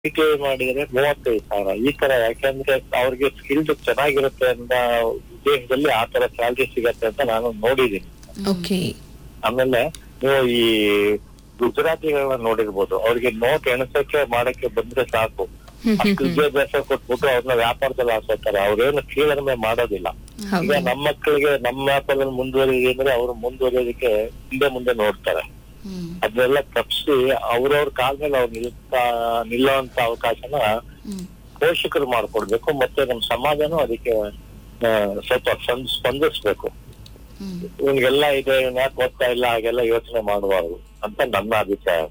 T ಮಾಡಿದ್ರೆ 35,000 ಈ ತರ. ಯಾಕೆಂದ್ರೆ ಅವ್ರಿಗೆ ಸ್ಕಿಲ್ಡ್ ಚೆನ್ನಾಗಿರುತ್ತೆ ಅನ್ನೋ ಉದ್ದೇಶದಲ್ಲಿ ಆ ತರ ಸ್ಯಾಲ್ರಿ ಸಿಗತ್ತೆ ಅಂತ ನಾನು ನೋಡಿದೀನಿ. ಓಕೆ. ಆಮೇಲೆ ನೀವು ಈ ಗುಜರಾತಿಗಳನ್ನ ನೋಡಿರ್ಬೋದು, ಅವ್ರಿಗೆ ನೋಟ್ ಎಣಸಕ್ಕೆ ಮಾಡಕ್ಕೆ ಬಂದ್ರೆ ಸಾಕು, ಅಷ್ಟು ವಿದ್ಯಾಭ್ಯಾಸ ಕೊಟ್ಬಿಟ್ಟು ಅವ್ರನ್ನ ವ್ಯಾಪಾರದಲ್ಲಿ ಹಾಕೋತಾರೆ. ಅವ್ರೇನು ಕೀಳರಿಮೆ ಮಾಡೋದಿಲ್ಲ. ಈಗ ನಮ್ಮ ಮಕ್ಕಳಿಗೆ ನಮ್ಮ ವ್ಯಾಪಾರದಲ್ಲಿ ಮುಂದುವರಿದೆ ಅಂದ್ರೆ ಅವ್ರು ಮುಂದುವರಿಯೋದಕ್ಕೆ ಮುಂದೆ ನೋಡ್ತಾರೆ. ಅದನ್ನೆಲ್ಲ ತಪ್ಪಿಸಿ ಅವ್ರವ್ರ ಕಾಲ ಮೇಲೆ ಅವ್ರು ನಿಲ್ಲುವಂತ ಅವಕಾಶನ ಪೋಷಕರು ಮಾಡ್ಕೊಡ್ಬೇಕು. ಮತ್ತೆ ನಮ್ಮ ಸಮಾಜನೂ ಅದಕ್ಕೆ ಸ್ವಲ್ಪ ಸ್ಪಂದಿಸ್ಬೇಕು. ಇವ್ನಿಗೆಲ್ಲ ಇದೆ, ಇವ್ನ ಯಾಕೆ ಓದ್ತಾ ಇಲ್ಲ, ಹಾಗೆಲ್ಲ ಯೋಚನೆ ಮಾಡಬಾರ್ದು ಅಂತ ನನ್ನ ಅಭಿಪ್ರಾಯ.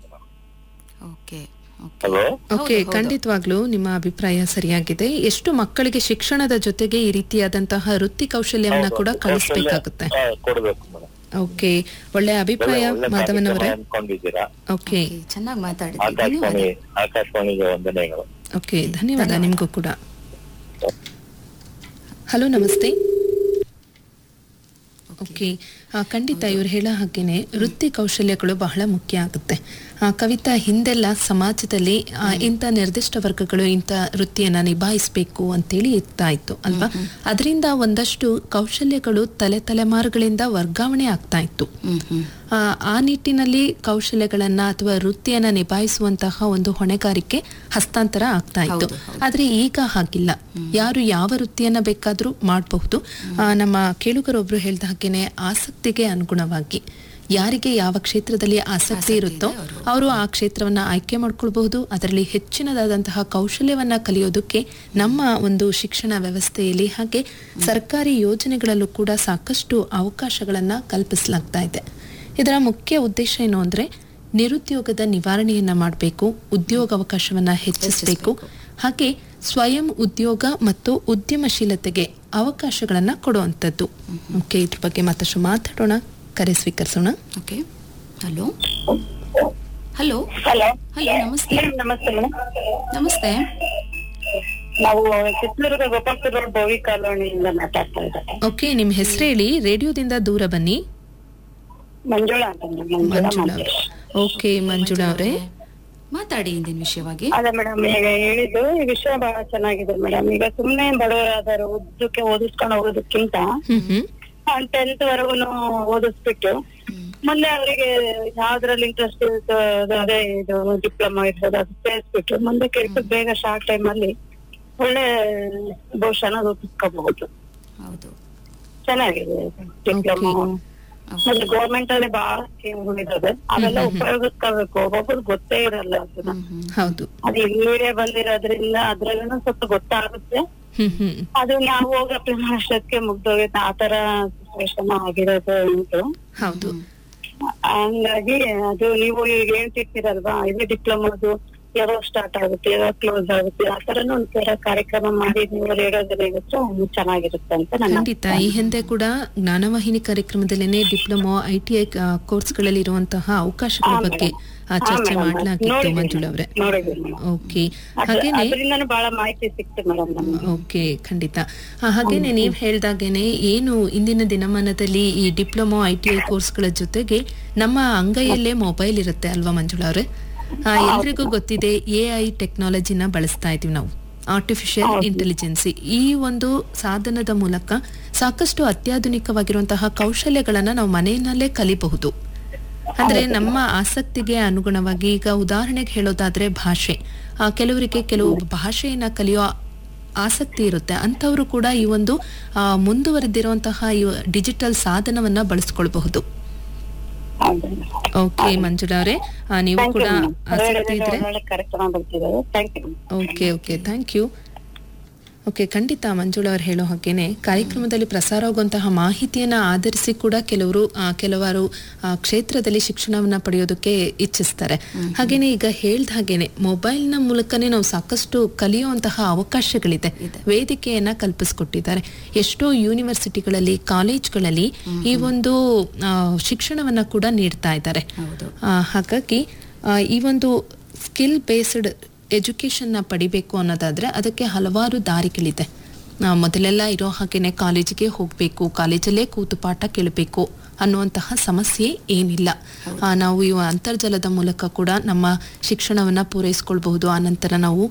ಓಕೆ, ಖಂಡಿತವಾಗ್ಲೂ ನಿಮ್ಮ ಅಭಿಪ್ರಾಯ ಸರಿಯಾಗಿದೆ. ಎಷ್ಟು ಮಕ್ಕಳಿಗೆ ಶಿಕ್ಷಣದ ಜೊತೆಗೆ ಈ ರೀತಿಯಾದಂತಹ ವೃತ್ತಿ ಕೌಶಲ್ಯವನ್ನ ಕೂಡ ಕಲಿಸಬೇಕಾಗುತ್ತೆ. ಕೊಡ್ಬೇಕು ಮೇಡಮ್. ಓಕೆ, ಒಳ್ಳೆ ಅಭಿಪ್ರಾಯ ಮಾಧವನ್ ಅವರೇ. ಓಕೆ, ಚೆನ್ನಾಗಿ ಮಾತಾಡಿದ್ರಿ. ಆಕಾಶವಾಣಿಗೆ ವಂದನೆಗಳು. ಓಕೆ, ಧನ್ಯವಾದ ನಿಮ್ಗೂ ಕೂಡ. ಹಲೋ, ನಮಸ್ತೆ. ಓಕೆ, ಖಂಡಿತ ಇವ್ರು ಹೇಳೋ ಹಾಗೇನೆ ವೃತ್ತಿ ಕೌಶಲ್ಯಗಳು ಬಹಳ ಮುಖ್ಯ ಆಗುತ್ತೆ. ಕವಿತಾ, ಹಿಂದೆಲ್ಲ ಸಮಾಜದಲ್ಲಿ ಇಂಥ ನಿರ್ದಿಷ್ಟ ವರ್ಗಗಳು ಇಂಥ ವೃತ್ತಿಯನ್ನ ನಿಭಾಯಿಸಬೇಕು ಅಂತೇಳಿ ಇರ್ತಾ ಇತ್ತು ಅಲ್ವಾ? ಅದರಿಂದ ಒಂದಷ್ಟು ಕೌಶಲ್ಯಗಳು ತಲೆಮಾರುಗಳಿಂದ ವರ್ಗಾವಣೆ ಆಗ್ತಾ ಇತ್ತು. ಆ ನಿಟ್ಟಿನಲ್ಲಿ ಕೌಶಲ್ಯಗಳನ್ನ ಅಥವಾ ವೃತ್ತಿಯನ್ನ ನಿಭಾಯಿಸುವಂತಹ ಒಂದು ಹೊಣೆಗಾರಿಕೆ ಹಸ್ತಾಂತರ ಆಗ್ತಾ ಇತ್ತು. ಆದ್ರೆ ಈಗ ಹಾಗಿಲ್ಲ, ಯಾರು ಯಾವ ವೃತ್ತಿಯನ್ನ ಬೇಕಾದ್ರೂ ಮಾಡಬಹುದು. ನಮ್ಮ ಕೇಳುಗರೊಬ್ರು ಹೇಳ್ದ ಹಾಗೇನೆ ಆಸಕ್ತಿಗೆ ಅನುಗುಣವಾಗಿ ಯಾರಿಗೆ ಯಾವ ಕ್ಷೇತ್ರದಲ್ಲಿ ಆಸಕ್ತಿ ಇರುತ್ತೋ ಅವರು ಆ ಕ್ಷೇತ್ರವನ್ನ ಆಯ್ಕೆ ಮಾಡ್ಕೊಳ್ಬಹುದು. ಅದರಲ್ಲಿ ಹೆಚ್ಚಿನದಾದಂತಹ ಕೌಶಲ್ಯವನ್ನ ಕಲಿಯೋದಕ್ಕೆ ನಮ್ಮ ಒಂದು ಶಿಕ್ಷಣ ವ್ಯವಸ್ಥೆಯಲ್ಲಿ ಹಾಗೆ ಸರ್ಕಾರಿ ಯೋಜನೆಗಳಲ್ಲೂ ಕೂಡ ಸಾಕಷ್ಟು ಅವಕಾಶಗಳನ್ನ ಕಲ್ಪಿಸಲಾಗ್ತಾ ಇದೆ. ಇದರ ಮುಖ್ಯ ಉದ್ದೇಶ ಏನು ಅಂದ್ರೆ ನಿರುದ್ಯೋಗದ ನಿವಾರಣೆಯನ್ನ ಮಾಡಬೇಕು, ಉದ್ಯೋಗಾವಕಾಶವನ್ನ ಹೆಚ್ಚಿಸಬೇಕು, ಹಾಗೆ ಸ್ವಯಂ ಉದ್ಯೋಗ ಮತ್ತು ಉದ್ಯಮಶೀಲತೆಗೆ ಅವಕಾಶಗಳನ್ನ ಕೊಡುವಂಥದ್ದು. ಓಕೆ, ಇದ್ರ ಬಗ್ಗೆ ಮತ್ತಷ್ಟು ಮಾತಾಡೋಣ. ಕರೆ ಸ್ವೀಕರಿಸೋಣ. Okay, hello hello hello hello, ನಮಸ್ತೆ. ನಮಸ್ತೆ ಮೇಡಮ್. ನಮಸ್ತೆ. ನಾವು ಚಿತ್ರದುರ್ಗ ಗೋಪಾಲ್ಪುರ ರೋಡ್ ಬೋವಿ ಕಾಲೋನಿಯಿಂದ ಮಾತಾಡ್ತಾ ಇದ್ದಾರೆ. ಓಕೆ, ನಿಮ್ ಹೆಸರು ಹೇಳಿ, ರೇಡಿಯೋದಿಂದ ದೂರ ಬನ್ನಿ. ಮಂಜುಳಾ ಅಂತ. ಮಂಜುಳಾ. ಓಕೆ, ಮಂಜುಳಾ ಅವರೇ ಮಾತಾಡಿ ಇಂದಿನ ವಿಷಯವಾಗಿ. ಅದೇ ಮೇಡಮ್, ಈಗ ಹೇಳಿದ್ದು ಈ ವಿಷಯ ಬಹಳ ಚೆನ್ನಾಗಿದೆ ಮೇಡಮ್. ಈಗ ಸುಮ್ನೆ ಬಡವರಾದರು ಉದ್ದಕ್ಕೆ ಓದಿಸ್ಕೊಂಡು ಹೋಗೋದಕ್ಕಿಂತ 10th ವರೆಗೂ ಓದಿಸ್ಬಿಟ್ಟು ಮುಂದೆ ಅವರಿಗೆ ಯಾವ್ದ್ರಲ್ಲಿ ಇಂಟ್ರೆಸ್ಟ್ ಇರುತ್ತೋ ಅದೇ ಇದು ಡಿಪ್ಲೊಮಾ ಇರ್ತದೆ ಅದು ಸೇರಿಸ್ಬಿಟ್ಟು ಮುಂದೆ ಕೆಲ್ಸಕ್ಕೆ ಬೇಗ ಶಾರ್ಟ್ ಟೈಮ್ ಅಲ್ಲಿ ಒಳ್ಳೆ ಭವಿಷ್ಯನ ರೂಪಿಸ್ಕೋಬಹುದು. ಹೌದು, ಚೆನ್ನಾಗಿದೆ ಡಿಪ್ಲೊಮಾ. ಮತ್ತೆ ಗೌರ್ಮೆಂಟ್ ಅಲ್ಲಿ ಬಹಳ ಸ್ಕೀಮ್ಗಳಿದಾವೆ, ಅವೆಲ್ಲ ಉಪಯೋಗಿಸ್ಕೋಬೇಕು. ಒಬ್ಬೊಬ್ರು ಗೊತ್ತೇ ಇರಲ್ಲ ಅದನ್ನ. ಹೌದು, ಅದು ಇಲ್ಲಿಯೇ ಬಂದಿರೋದ್ರಿಂದ ಅದ್ರಲ್ಲೂ ಸ್ವಲ್ಪ ಗೊತ್ತಾಗುತ್ತೆ. ಅದು ನಾವು ಹೋಗಿ ಅಪ್ಲೈ ಮಾಡೋಷ್ಟಕ್ಕೆ ಮುಗ್ದೋಗುತ್ತೆ. ಆತರ ಸಿಚುವೇಶನ್ ಆಗಿರೋದು ಉಂಟು. ಹೌದು, ಹಂಗಾಗಿ ಅದು ನೀವು ಈಗ ಹೇಳ್ತಿರ್ತೀರಲ್ವಾ, ಇದು ಡಿಪ್ಲೊಮಾದು ಯಾವಾಗ ಸ್ಟಾರ್ಟ್ ಆಗುತ್ತೆ, ಯಾವಾಗ ಕ್ಲೋಸ್ ಆಗುತ್ತೆ, ಆ ತರನು ಒಂಥರ ಕಾರ್ಯಕ್ರಮ ಮಾಡಿ ನೀವು ರೇಡಿಯೋದಲ್ಲಿ ಇವತ್ತು ಚೆನ್ನಾಗಿರುತ್ತೆ ಅಂತ ನನ್ನ ಖಂಡಿತ. ಈ ಹಿಂದೆ ಕೂಡ ಜ್ಞಾನವಾಹಿನಿ ಕಾರ್ಯಕ್ರಮದಲ್ಲೇನೆ ಡಿಪ್ಲೊಮಾ ITI ಕೋರ್ಸ್ಗಳಲ್ಲಿ ಇರುವಂತಹ ಅವಕಾಶಗಳ ಬಗ್ಗೆ ಚರ್ಚೆ ಮಾಡಲಾಗಿತ್ತು ಮಂಜುಳಾ ಅವರೇ. ಓಕೆ, ಹಾಗೇನೆ ಬಹಳ ಮಾಹಿತಿ ಸಿಕ್ತು ಮೇಡಮ್. ಓಕೆ, ಖಂಡಿತ. ಹಾಗೇನೆ ನೀವ್ ಹೇಳ್ದಾಗೇನೆ ಏನು ಇಂದಿನ ದಿನಮಾನದಲ್ಲಿ ಈ ಡಿಪ್ಲೊಮಾ ITI ಕೋರ್ಸ್ಗಳ ಜೊತೆಗೆ ನಮ್ಮ ಅಂಗೈಯಲ್ಲೇ ಮೊಬೈಲ್ ಇರುತ್ತೆ ಅಲ್ವಾ ಮಂಜುಳಾ ಅವರೇ? ಎಲ್ರಿಗೂ ಗೊತ್ತಿದೆ AI ಟೆಕ್ನಾಲಜಿನ ಬಳಸ್ತಾ ಇದೀವಿ ನಾವು, ಆರ್ಟಿಫಿಷಿಯಲ್ ಇಂಟೆಲಿಜೆನ್ಸಿ. ಈ ಒಂದು ಸಾಧನದ ಮೂಲಕ ಸಾಕಷ್ಟು ಅತ್ಯಾಧುನಿಕವಾಗಿರುವಂತಹ ಕೌಶಲ್ಯಗಳನ್ನ ನಾವು ಮನೆಯಲ್ಲೇ ಕಲಿಬಹುದು. ಅಂದ್ರೆ ನಮ್ಮ ಆಸಕ್ತಿಗೆ ಅನುಗುಣವಾಗಿ, ಈಗ ಉದಾಹರಣೆಗೆ ಹೇಳೋದಾದ್ರೆ ಭಾಷೆ, ಕೆಲವರಿಗೆ ಕೆಲವು ಭಾಷೆಯನ್ನ ಕಲಿಯೋ ಆಸಕ್ತಿ ಇರುತ್ತೆ. ಅಂತವರು ಕೂಡ ಈ ಒಂದು ಮುಂದುವರೆದಿರುವಂತಹ ಈ ಡಿಜಿಟಲ್ ಸಾಧನವನ್ನ ಬಳಸ್ಕೊಳ್ಬಹುದು. ಓಕೆ ಮಂಜುಳಾ ಅವರೇ, ನೀವು ಕೂಡ ಆಸಕ್ತಿ ಇದ್ರೆ ಓಕೆ, ಥ್ಯಾಂಕ್ ಯು. ಓಕೆ, ಖಂಡಿತ ಮಂಜುಳಾ ಅವರು ಹೇಳೋ ಹಾಗೇನೆ ಕಾರ್ಯಕ್ರಮದಲ್ಲಿ ಪ್ರಸಾರ ಆಗುವಂತಹ ಮಾಹಿತಿಯನ್ನ ಆಧರಿಸಿ ಕೂಡ ಕೆಲವರು ಕ್ಷೇತ್ರದಲ್ಲಿ ಶಿಕ್ಷಣವನ್ನ ಪಡೆಯೋದಕ್ಕೆ ಇಚ್ಛಿಸ್ತಾರೆ. ಹಾಗೇನೆ ಈಗ ಹೇಳ್ದ ಹಾಗೇನೆ ಮೊಬೈಲ್ನ ಮೂಲಕನೇ ನಾವು ಸಾಕಷ್ಟು ಕಲಿಯುವಂತಹ ಅವಕಾಶಗಳಿದೆ, ವೇದಿಕೆಯನ್ನ ಕಲ್ಪಿಸ್ಕೊಟ್ಟಿದ್ದಾರೆ. ಎಷ್ಟೋ ಯೂನಿವರ್ಸಿಟಿಗಳಲ್ಲಿ, ಕಾಲೇಜ್ಗಳಲ್ಲಿ ಈ ಒಂದು ಶಿಕ್ಷಣವನ್ನ ಕೂಡ ನೀಡ್ತಾ ಇದ್ದಾರೆ. ಹಾಗಾಗಿ ಈ ಒಂದು ಸ್ಕಿಲ್ ಬೇಸ್ಡ್ ಎಜುಕೇಶನ್ ನ ಪಡಿಬೇಕು ಅನ್ನೋದಾದ್ರೆ ಅದಕ್ಕೆ ಹಲವಾರು ದಾರಿಗಳಿದೆ. ಮೊದಲೆಲ್ಲ ಇರೋ ಹಾಗೇನೆ ಕಾಲೇಜಿಗೆ ಹೋಗ್ಬೇಕು, ಕಾಲೇಜಲ್ಲೇ ಕೂತು ಪಾಠ ಕೇಳಬೇಕು ಅನ್ನುವಂತಹ ಸಮಸ್ಯೆ ಏನಿಲ್ಲ. ನಾವು ಇವ ಅಂತರ್ಜಾಲದ ಮೂಲಕ ಕೂಡ ನಮ್ಮ ಶಿಕ್ಷಣವನ್ನ ಪೂರೈಸ್ಕೊಳ್ಬಹುದು. ಆನಂತರ ನಾವು